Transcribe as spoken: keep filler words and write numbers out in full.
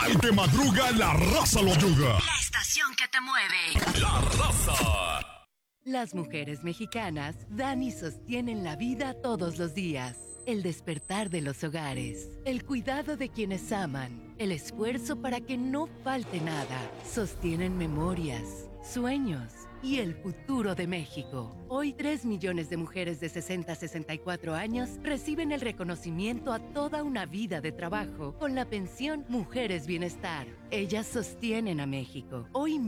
Al que madruga, la raza lo ayuda. La estación que te mueve. La raza. Las mujeres mexicanas dan y sostienen la vida todos los días. El despertar de los hogares, el cuidado de quienes aman, el esfuerzo para que no falte nada. Sostienen memorias, sueños y el futuro de México. Hoy, tres millones de mujeres de sesenta a sesenta y cuatro años reciben el reconocimiento a toda una vida de trabajo con la pensión Mujeres Bienestar. Ellas sostienen a México. Hoy